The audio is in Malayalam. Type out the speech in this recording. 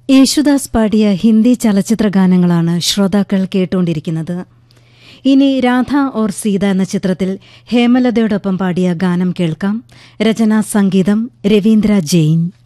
യേശുദാസ് പാടിയ ഹിന്ദി ചലച്ചിത്ര ഗാനങ്ങളാണ് ശ്രോതാക്കൾ കേട്ടുകൊണ്ടിരിക്കുന്നത്. ഇനി രാധ ഓർ സീത എന്ന ചിത്രത്തിൽ ഹേമലതയോടൊപ്പം പാടിയ ഗാനം കേൾക്കാം. രചനാ സംഗീതം രവീന്ദ്ര ജെയിൻ.